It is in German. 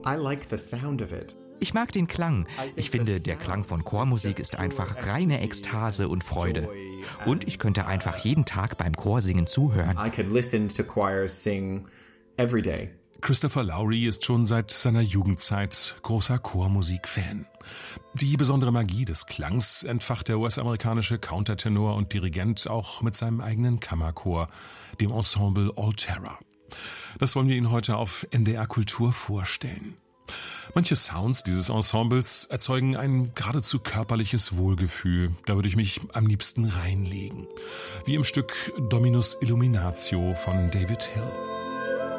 I like the sound of it. Ich mag den Klang. Ich finde, der Klang von Chormusik ist einfach reine Ekstase und Freude. Und ich könnte einfach jeden Tag beim Chorsingen zuhören. I could listen to choirs sing every day. Christopher Lowry ist schon seit seiner Jugendzeit großer Chormusik-Fan. Die besondere Magie des Klangs entfacht der US-amerikanische Countertenor und Dirigent auch mit seinem eigenen Kammerchor, dem Ensemble All Terror. Das wollen wir Ihnen heute auf NDR Kultur vorstellen. Manche Sounds dieses Ensembles erzeugen ein geradezu körperliches Wohlgefühl. Da würde ich mich am liebsten reinlegen. Wie im Stück Dominus Illuminatio von David Hill.